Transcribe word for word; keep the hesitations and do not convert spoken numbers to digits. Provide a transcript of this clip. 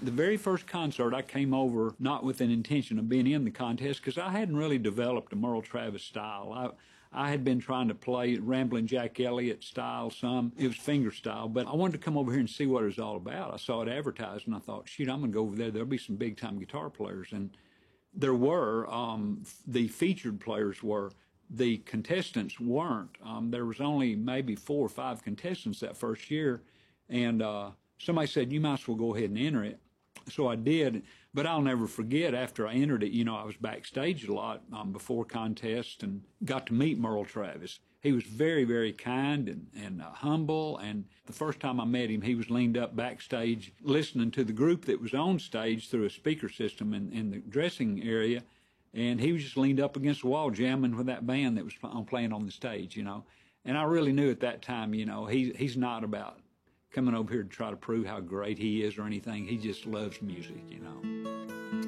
The very first concert, I came over not with an intention of being in the contest because I hadn't really developed a Merle Travis style. I, I had been trying to play Ramblin' Jack Elliott style some. It was finger style, but I wanted to come over here and see what it was all about. I saw it advertised, and I thought, shoot, I'm going to go over there. There'll be some big-time guitar players. And there were. Um, the featured players were. The contestants weren't. Um, there was only maybe four or five contestants that first year, and uh, somebody said, you might as well go ahead and enter it. So I did, but I'll never forget, after I entered it, you know, I was backstage a lot um, before contest and got to meet Merle Travis. He was very, very kind and, and uh, humble, and the first time I met him, he was leaned up backstage listening to the group that was on stage through a speaker system in, in the dressing area, and he was just leaned up against the wall jamming with that band that was playing on the stage, you know. And I really knew at that time, you know, he, he's not about coming over here to try to prove how great he is or anything. He just loves music, you know.